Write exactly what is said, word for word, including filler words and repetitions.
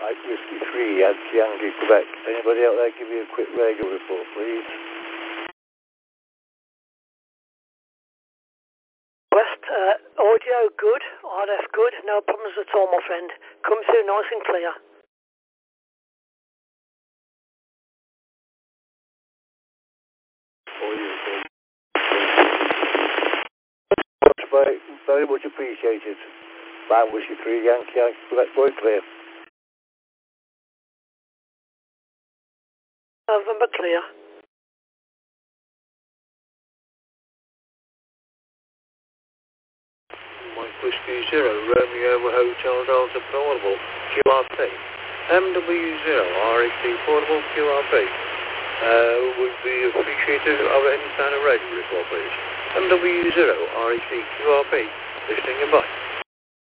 Mike Whiskey three, Yankee Yankee, Quebec. Anybody out there give me a quick radio report, please? West, uh, audio good, R F good, no problems at all, my friend. Come through nice and clear. Audio good. Very, very much appreciated. Mike Whiskey three, Yankee Yankee, Quebec, boy clear. November clear. Mike Whiskey zero, Romeo Hotel Delta Portable, Q R P. M W zero, R H D Portable, Q R P. Uh, would be appreciated of any kind of radio report, please. M W zero, R H D Q R P, listening and bye.